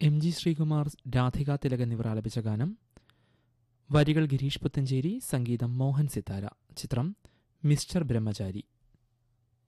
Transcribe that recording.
M G Sreekumar, Radhika Tilak എന്നിവർ ആലപിച്ച ഗാനം. വരികൾ ഗിരീഷ് പുത്തഞ്ചേരി, സംഗീതം മോഹൻ സിത്താര. ചിത്രം മിസ്റ്റർ ബ്രഹ്മചാരി.